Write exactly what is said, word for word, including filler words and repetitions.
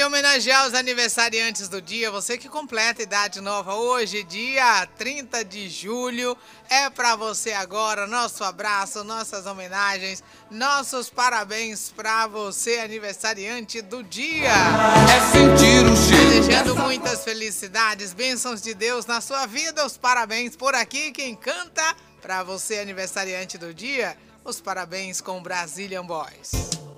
homenagear os aniversariantes do dia, você que completa idade nova hoje, dia trinta de julho, é pra você agora, nosso abraço, nossas homenagens, nossos parabéns pra você, aniversariante do dia. É sentir o cheiro. Desejando muitas felicidades, bênçãos de Deus na sua vida, os parabéns por aqui, quem canta pra você, aniversariante do dia, os parabéns com Brazilian Boys.